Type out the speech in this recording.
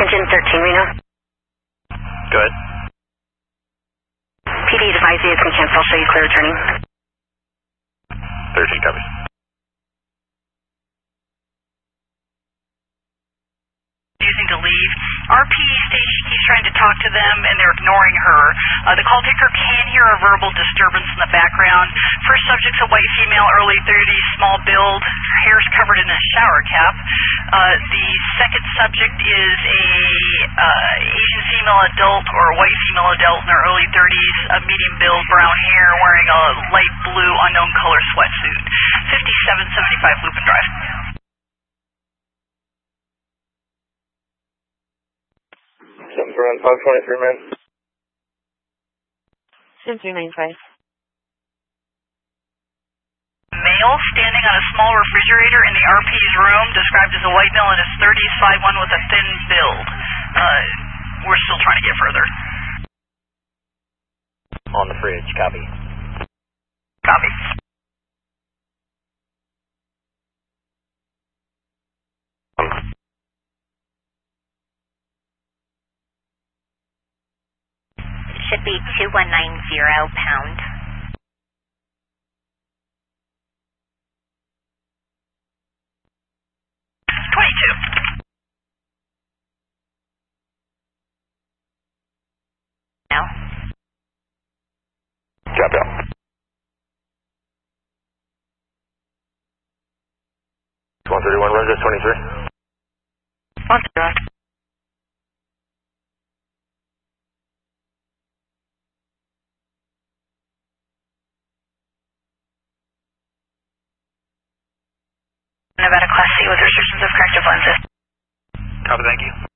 Engine 13, Reno. Good. PD advise you it's going to cancel. I'll show you clear returning. 13, copy. Using to leave. RP station keeps trying to talk to them and they're ignoring her. The call taker can hear a verbal disturbance in the background. First subject's a white female, early 30s, small build, hair's covered in a shower cap. The second subject is a Asian female adult or a white female adult in her early 30s, a medium build, brown hair, wearing a light blue unknown color sweatsuit. 5775 Lupin Drive. Something's around 523, man. 7395. Male standing on a small refrigerator in the RP's room, described as a white male in his 30s, 5'1" with a thin build. We're still trying to get further. On the fridge, copy. Copy. Should be 2190 pound. No. Copy out. 131, Roses 23. 131. Nevada Class C with restrictions of corrective lenses. Copy, thank you.